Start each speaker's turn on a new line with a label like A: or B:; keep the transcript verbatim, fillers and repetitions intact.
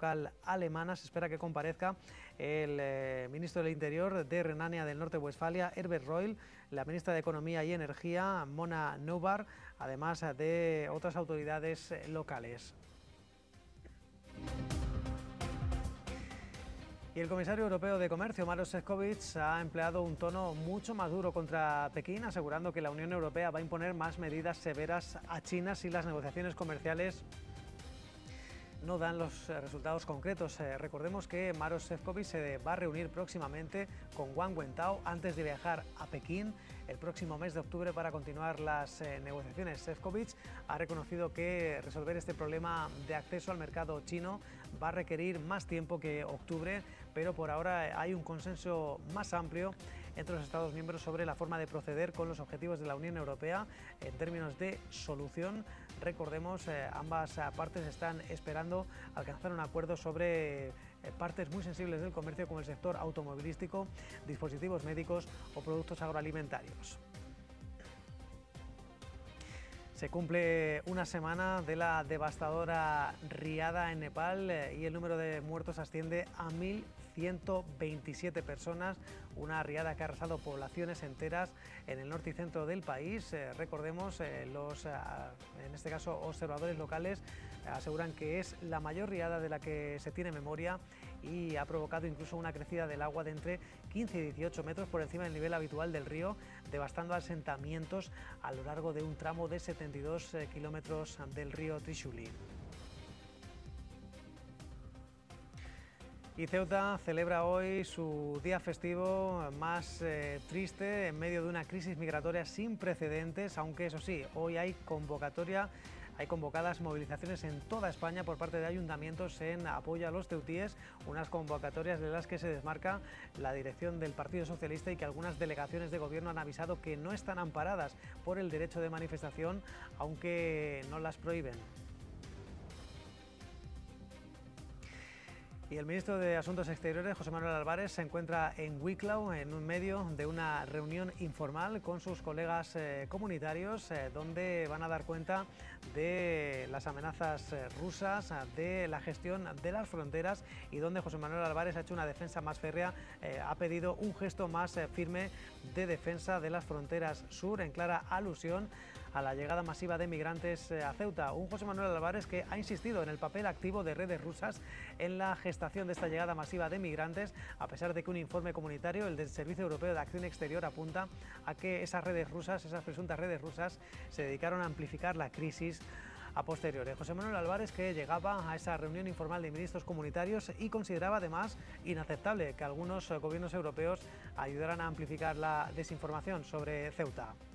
A: local alemana. Se espera que comparezca el eh, ministro del Interior de Renania del Norte-Westfalia, Herbert Reul, la ministra de Economía y Energía, Mona Neubar, además de otras autoridades locales. Y el comisario europeo de Comercio, Maroš Šefčovič, ha empleado un tono mucho más duro contra Pekín, asegurando que la Unión Europea va a imponer más medidas severas a China si las negociaciones comerciales no dan los resultados concretos. Eh, recordemos que Maroš Šefčovič se va a reunir próximamente con Wang Wentao antes de viajar a Pekín el próximo mes de octubre para continuar las eh, negociaciones. Šefčovič ha reconocido que resolver este problema de acceso al mercado chino va a requerir más tiempo que octubre, pero por ahora hay un consenso más amplio entre los Estados miembros sobre la forma de proceder con los objetivos de la Unión Europea en términos de solución. Recordemos, eh, ambas partes están esperando alcanzar un acuerdo sobre eh, partes muy sensibles del comercio como el sector automovilístico, dispositivos médicos o productos agroalimentarios. Se cumple una semana de la devastadora riada en Nepal eh, y el número de muertos asciende a mil ciento veintisiete personas, una riada que ha arrasado poblaciones enteras en el norte y centro del país. Eh, recordemos, eh, los, eh, en este caso, observadores locales aseguran que es la mayor riada de la que se tiene memoria y ha provocado incluso una crecida del agua de entre quince y dieciocho metros por encima del nivel habitual del río, devastando asentamientos a lo largo de un tramo de setenta y dos kilómetros del río Trishuli. Y Ceuta celebra hoy su día festivo más eh, triste en medio de una crisis migratoria sin precedentes, aunque eso sí, hoy hay convocatoria, hay convocadas movilizaciones en toda España por parte de ayuntamientos en apoyo a los ceutíes, unas convocatorias de las que se desmarca la dirección del Partido Socialista y que algunas delegaciones de gobierno han avisado que no están amparadas por el derecho de manifestación, aunque no las prohíben. Y el ministro de Asuntos Exteriores, José Manuel Álvarez, se encuentra en Wicklow, en un medio de una reunión informal con sus colegas eh, comunitarios, eh, donde van a dar cuenta de las amenazas eh, rusas, de la gestión de las fronteras y donde José Manuel Álvarez ha hecho una defensa más férrea, eh, ha pedido un gesto más eh, firme de defensa de las fronteras sur, en clara alusión a la llegada masiva de migrantes eh, a Ceuta. Un José Manuel Álvarez que ha insistido en el papel activo de redes rusas en la gestión de esta llegada masiva de migrantes, a pesar de que un informe comunitario, el del Servicio Europeo de Acción Exterior, apunta a que esas redes rusas, esas presuntas redes rusas, se dedicaron a amplificar la crisis a posteriori. José Manuel Álvarez, que llegaba a esa reunión informal de ministros comunitarios y consideraba además inaceptable que algunos gobiernos europeos ayudaran a amplificar la desinformación sobre Ceuta.